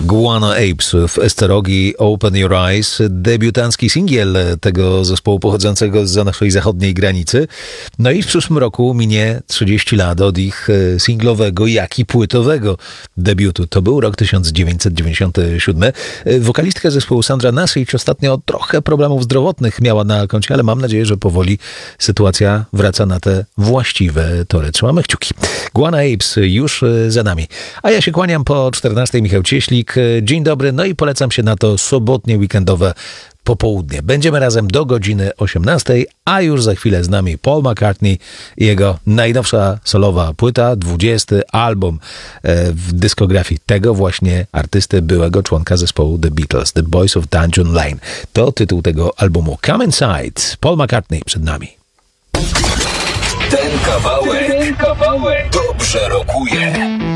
Guano Apes w Esterogi Open Your Eyes, debiutancki singiel tego zespołu pochodzącego z naszej zachodniej granicy. No i w przyszłym roku minie 30 lat od ich singlowego, jak i płytowego debiutu. To był rok 1997. Wokalistka zespołu Sandra Nasic ostatnio trochę problemów zdrowotnych miała na koncie, ale mam nadzieję, że powoli sytuacja wraca na te właściwe tory. Trzymamy kciuki. Guano Apes już za nami. A ja się kłaniam po 14. Michał Cieślik. Dzień dobry, no i polecam się na to sobotnie, weekendowe popołudnie. Będziemy razem do godziny 18, a już za chwilę z nami Paul McCartney i jego najnowsza solowa płyta, 20. album w dyskografii tego właśnie artysty, byłego członka zespołu The Beatles, The Boys of Dungeon Lane. To tytuł tego albumu. Come Inside, Paul McCartney przed nami. Ten kawałek dobrze rokuje.